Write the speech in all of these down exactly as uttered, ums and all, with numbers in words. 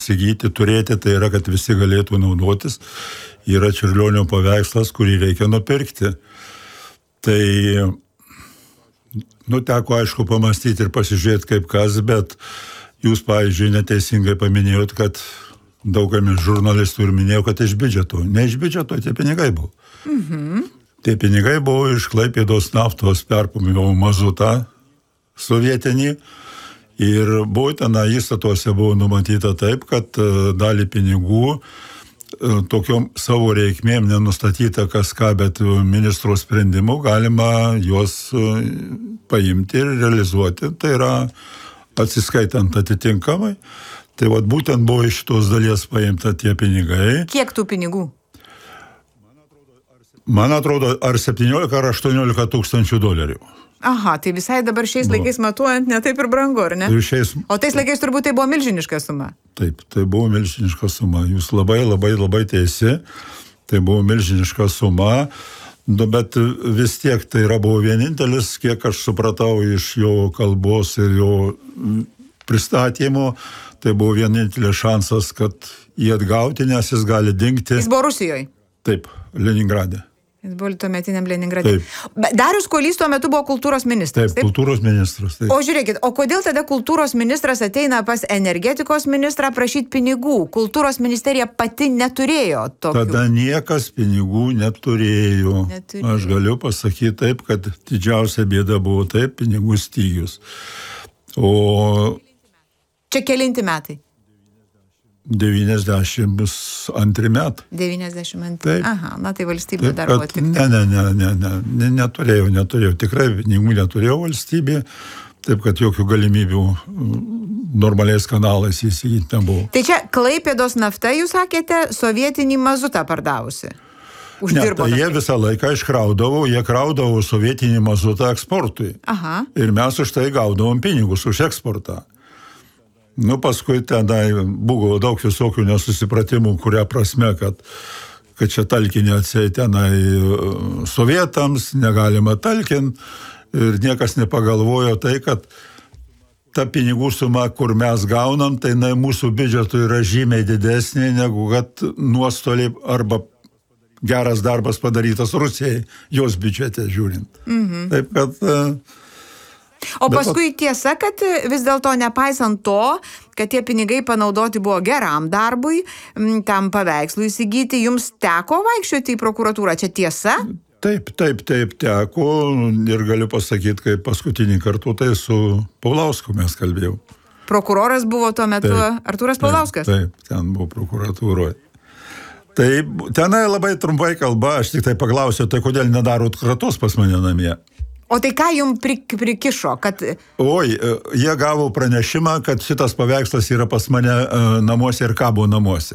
įsigyti, turėti, tai yra, kad visi galėtų naudotis, yra Čiurlionio paveikslas, kurį reikia nupirkti. Tai, nu, teko, aišku, pamastyti ir pasižiūrėti kaip kas, bet jūs, pavyzdžiui, neteisingai paminėjot, kad daugelis žurnalistų ir minėjo, kad iš biudžeto. Ne iš biudžeto, tie pinigai buvo. Mhm. Tie pinigai buvo iš Klaipėdos naftos perpumimo mazutą sovietinį. Ir būtent įstatuose buvo numatyta taip, kad dalį pinigų tokiom savo reikmėm nenustatyta kas ką, bet ministro sprendimu galima juos paimti ir realizuoti. Tai yra atsiskaitant atitinkamai. Tai vat būtent buvo iš šitos dalies paimta tie pinigai. Kiek tų pinigų? Man atrodo, ar septyniolika ar aštuoniolika tūkstančių dolerių. Aha, tai visai dabar šiais buvo. Laikais matuojant ne taip ir brangu, ar ne? Šiais... O tais laikais turbūt tai buvo milžiniška suma. Taip, tai buvo milžiniška suma. Jūs labai, labai, labai teisi. Tai buvo milžiniška suma. Nu, bet vis tiek tai yra buvo vienintelis, kiek aš supratau iš jo kalbos ir jo pristatymo, tai buvo vienintelis šansas, kad jį atgauti, nes jis gali dingti. Jis buvo Rusijoje? Taip, Leningrade. Jis buvo tuometiniam Leningrade. Taip. Darius Kuolys tuo metu buvo kultūros ministras. Taip, taip? kultūros ministras. Taip. O žiūrėkit, o kodėl tada kultūros ministras ateina pas energetikos ministrą prašyti pinigų? Kultūros ministerija pati neturėjo tokių. Tada niekas pinigų neturėjo. neturėjo. Aš galiu pasakyti taip, kad didžiausia bėda buvo taip, pinigų stygius. O... Čia kelinti metai? devyniasdešimt antri metai. devyniasdešimt antri. Taip. Aha, na tai valstybė taip, dar buvo tik. Ne, ne, ne, ne, ne, ne, neturėjau, neturėjau. Tikrai pinigų neturėjau valstybė, taip kad jokių galimybių normaliais kanalais įsigyti nebuvo. Tai čia Klaipėdos nafta, jūs sakėte, sovietinį mazutą pardavusi? Ne, Uždirbo. tai jie visą laiką iškraudavo, jie kraudavo sovietinį mazutą eksportui. Aha. Ir mes už tai gaudavom pinigus, už eksportą. Nu, paskui tenai buvo daug visokių nesusipratimų, kuria prasme, kad, kad čia talkinė atseit tenai sovietams, negalima talkinti ir niekas nepagalvojo tai, kad ta pinigų suma, kur mes gaunam, tai na, mūsų biudžetų yra žymiai didesnė, negu kad nuostoliai arba geras darbas padarytas Rusijai, jos biudžete žiūrint. Mhm. Taip, kad... O paskui tiesa, kad vis dėlto nepaisant to, kad tie pinigai panaudoti buvo geram darbui, tam paveikslui įsigyti, jums teko vaikščioti į prokuratūrą, čia tiesa? Taip, taip, taip, teko ir galiu pasakyti, kai paskutinį kartą tai su Paulausku mes kalbėjau. Prokuroras buvo tuo metu taip, Artūras Paulauskas? Taip, taip, ten buvo prokuratūroje. Tai tenai labai trumpai kalba, aš tik tai paklausiau, tai kodėl nedarot kratos pas mane namie? O tai ką jums prikišo, kad... Oi, jie gavo pranešimą, kad šitas paveikslas yra pas mane namuose ir kabo namuose.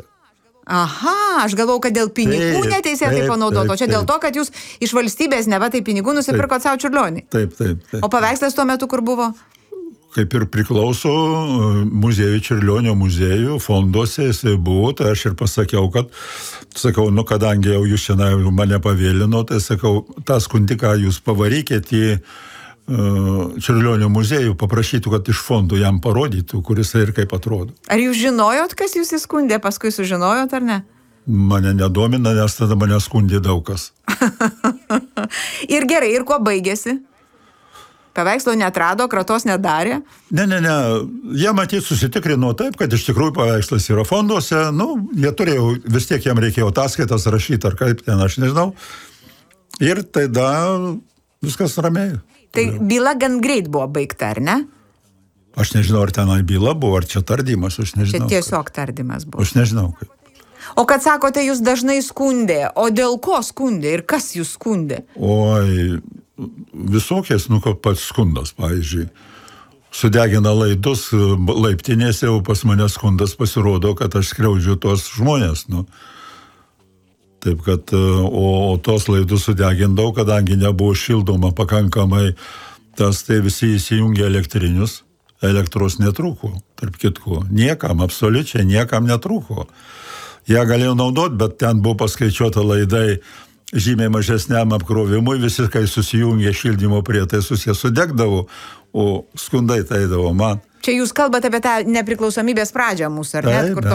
Aha, aš galvau, kad dėl pinigų taip, neteisėtai taip, panaudoto. taip, Čia dėl taip. to, kad jūs iš valstybės neva tai pinigų nusipirkot savo Čiurlionį. Taip, taip, taip. O paveikslas tuo metu kur buvo? Kaip ir priklauso muziejų, Čiurlionio muziejų, fonduose jisai buvo, tai aš ir pasakiau, kad, sakau, nu, kadangi jau jūs šiandien mane pavėlino, tai sakau, tą skundiką jūs pavarykit į uh, Čiurlionio muziejų, paprašytų, kad iš fondų jam parodytų, kuris ir kaip atrodo. Ar jūs žinojot, kas jūs įskundė, paskui sužinojot ar ne? Mane nedomina, nes tada mane skundė daug kas. Ir gerai, ir kuo baigėsi? Paveikslo neatrado, kratos nedarė? Ne, ne, ne. Jie matyt susitikrino taip, kad iš tikrųjų paveikslas yra fonduose. Nu, jie turėjo, vis tiek jam reikėjo ataskaitas rašyti, ar kaip ten, aš nežinau. Ir tada viskas ramiai. Tai byla gan greit buvo baigta, ar ne? Aš nežinau, ar tenai byla buvo, ar čia tardymas, aš nežinau. Čia tiesiog tardymas buvo. Aš nežinau, kaip. O kad sakote, jūs dažnai skundė, o dėl ko skundė ir kas jūs skundė? Oi... Visokies, nu, kaip pats skundas, pavyzdžiui. Sudegina laidus laiptinėse, o pas mane skundas pasirodo, kad aš skriaudžiu tos žmonės, nu. Taip, kad, o, o tos laidus sudegindau, kadangi nebuvo šildoma pakankamai, tas tai visi įsijungė elektrinius, elektros netrūko, tarp kitko. Niekam, absoliučiai niekam netrūko. Ją galėjau naudoti, bet ten buvo paskaičiuota laidai, žymiai mažesniam apkrovimui, visi, kai susijungė šildymo prietaisus, jie sudegdavo, o skundai taidavo man. Čia jūs kalbate apie tą nepriklausomybės pradžią mūsų, ar ne? Taip, Kur